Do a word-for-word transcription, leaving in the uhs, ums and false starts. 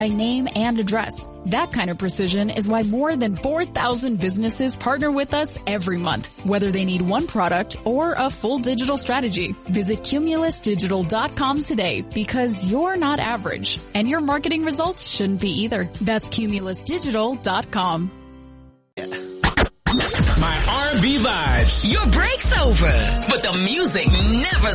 by name and address. That kind of precision is why more than four thousand businesses partner with us every month, whether they need one product or a full digital strategy. Visit cumulus digital dot com today because you're not average, and your marketing results shouldn't be either. That's cumulus digital dot com. My R and B vibes. Your break's over, but the music never